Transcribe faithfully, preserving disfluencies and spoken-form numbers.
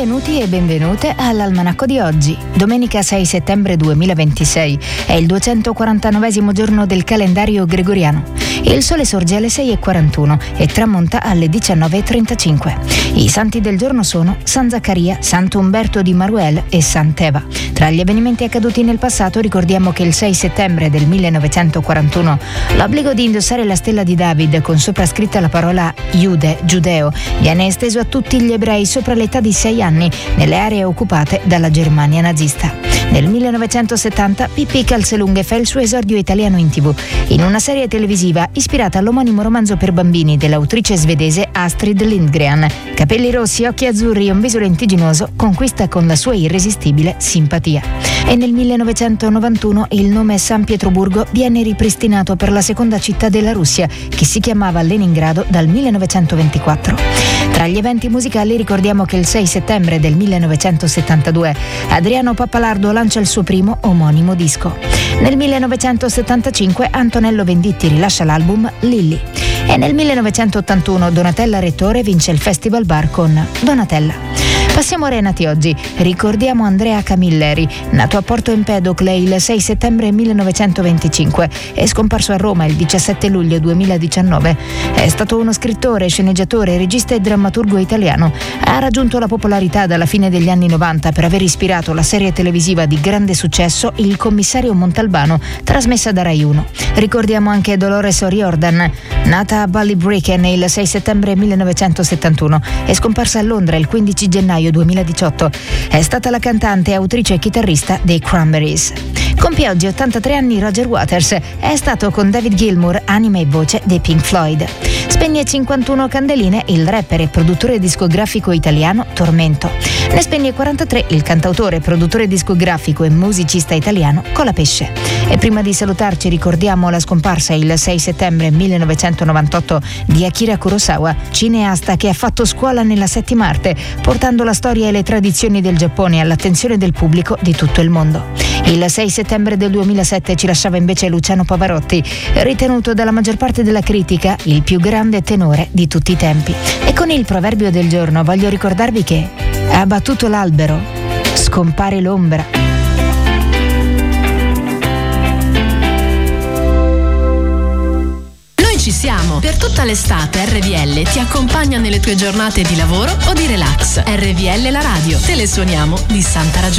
Benvenuti e benvenute all'Almanacco di oggi. Domenica sei settembre duemilaventisei è il duecentoquarantanovesimo giorno del calendario gregoriano. Il sole sorge alle sei e quarantuno e tramonta alle diciannove e trentacinque. I santi del giorno sono San Zaccaria, Sant'Umberto di Maruel e Sant'Eva. Tra gli avvenimenti accaduti nel passato ricordiamo che il sei settembre del millenovecentoquarantuno l'obbligo di indossare la stella di David con sopra scritta la parola Iude, giudeo, viene esteso a tutti gli ebrei sopra l'età di sei anni nelle aree occupate dalla Germania nazista. Nel millenovecentosettanta Pippi Calzelunghe fa il suo esordio italiano in tivù, in una serie televisiva ispirata all'omonimo romanzo per bambini dell'autrice svedese Astrid Lindgren. Capelli rossi, occhi azzurri e un viso lentigginoso, conquista con la sua irresistibile simpatia. E nel millenovecentonovantuno il nome San Pietroburgo viene ripristinato per la seconda città della Russia, che si chiamava Leningrado dal millenovecentoventiquattro. Tra gli eventi musicali ricordiamo che il sei settembre del millenovecentosettantadue Adriano Pappalardo lancia il suo primo omonimo disco. Nel millenovecentosettantacinque Antonello Venditti rilascia l'album Lilli. E nel millenovecentottantuno Donatella Rettore vince il Festival Bar con Donatella. Passiamo a Renati oggi. Ricordiamo Andrea Camilleri, nato a Porto Empedocle il sei settembre millenovecentoventicinque e scomparso a Roma il diciassette luglio duemiladiciannove. È stato uno scrittore, sceneggiatore, regista e drammaturgo italiano. Ha raggiunto la popolarità dalla fine degli anni novanta per aver ispirato la serie televisiva di grande successo Il commissario Montalbano, trasmessa da Rai uno. Ricordiamo anche Dolores O'Riordan, nata a Ballybricken il sei settembre millenovecentosettantuno e scomparsa a Londra il quindici gennaio duemiladiciotto. È stata la cantante, autrice e chitarrista dei Cranberries. Compie oggi ottantatré anni Roger Waters, è stato con David Gilmour anima e voce dei Pink Floyd. Spegne cinquantuno candeline il rapper e produttore discografico italiano Tormento. Ne spegne quarantatré il cantautore, produttore discografico e musicista italiano Colapesce. E prima di salutarci ricordiamo la scomparsa il sei settembre millenovecentonovantotto di Akira Kurosawa, cineasta che ha fatto scuola nella settima arte, portando la storia e le tradizioni del Giappone all'attenzione del pubblico di tutto il mondo. Il sei settembre del duemilasette ci lasciava invece Luciano Pavarotti, ritenuto dalla maggior parte della critica il più grande tenore di tutti i tempi. E con il proverbio del giorno voglio ricordarvi che abbattuto l'albero, scompare l'ombra. Ci siamo. Per tutta l'estate R V L ti accompagna nelle tue giornate di lavoro o di relax. R V L la radio. Te le suoniamo di santa ragione.